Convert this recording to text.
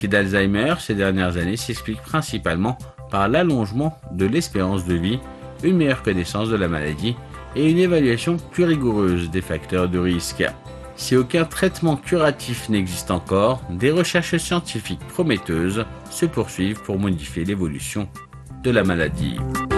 d'Alzheimer ces dernières années s'explique principalement par l'allongement de l'espérance de vie, une meilleure connaissance de la maladie et une évaluation plus rigoureuse des facteurs de risque. Si aucun traitement curatif n'existe encore, des recherches scientifiques prometteuses se poursuivent pour modifier l'évolution de la maladie.